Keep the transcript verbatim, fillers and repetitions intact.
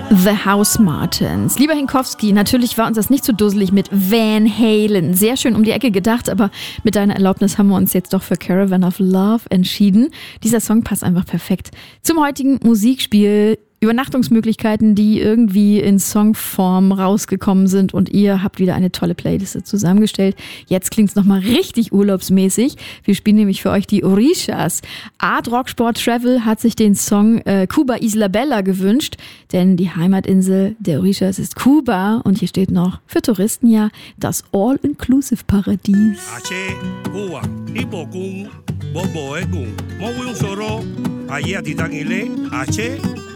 The House Martins. Lieber Hinkowski, natürlich war uns das nicht so dusselig mit Van Halen. Sehr schön um die Ecke gedacht, aber mit deiner Erlaubnis haben wir uns jetzt doch für Caravan of Love entschieden. Dieser Song passt einfach perfekt zum heutigen Musikspiel. Übernachtungsmöglichkeiten, die irgendwie in Songform rausgekommen sind und ihr habt wieder eine tolle Playliste zusammengestellt. Jetzt klingt's nochmal richtig urlaubsmäßig. Wir spielen nämlich für euch die Orishas. Art Rock Sport Travel hat sich den Song äh, Cuba Isla Bella gewünscht, denn die Heimatinsel der Orishas ist Kuba und hier steht noch für Touristen ja das All-Inclusive-Paradies. Kuba, Ibokum, Bobo Egum, Mowung Soro, Ayatitangile, Ache,